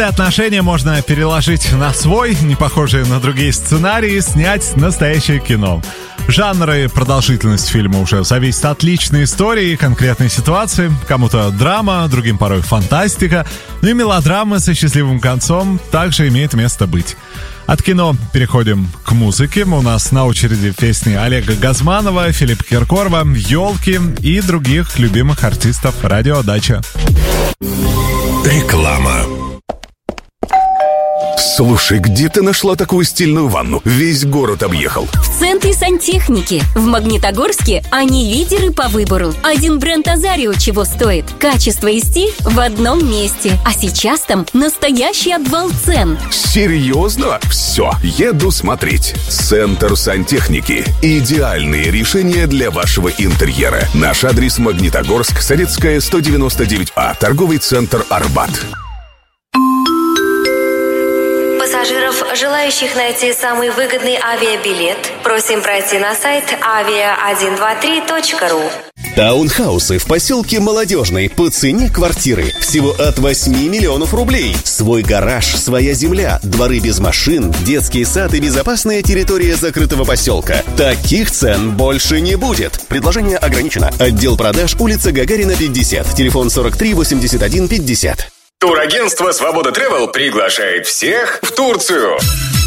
Отношения можно переложить на свой, не похожие на другие сценарии, снять настоящее кино. Жанры и продолжительность фильма уже зависят от личной истории и конкретной ситуации. Кому-то драма, другим порой фантастика. Ну и мелодрама со счастливым концом также имеет место быть. От кино переходим к музыке. У нас на очереди песни Олега Газманова, Филиппа Киркорова, «Елки» и других любимых артистов радио «Дача». Реклама. Слушай, где ты нашла такую стильную ванну? Весь город объехал. В центре сантехники. В Магнитогорске они лидеры по выбору. Один бренд Азарио чего стоит. Качество и стиль в одном месте. А сейчас там настоящий обвал цен. Серьезно? Все, еду смотреть. Центр сантехники. Идеальные решения для вашего интерьера. Наш адрес: Магнитогорск, Советская, 199А. Торговый центр «Арбат». Пассажиров, желающих найти самый выгодный авиабилет, просим пройти на сайт avia123.ru. Таунхаусы в поселке Молодежный по цене квартиры всего от 8 миллионов рублей. Свой гараж, своя земля, дворы без машин, детский сад и безопасная территория закрытого поселка. Таких цен больше не будет. Предложение ограничено. Отдел продаж, улица Гагарина, 50. Телефон 43 81 50. Турагентство «Свобода Тревел» приглашает всех в Турцию.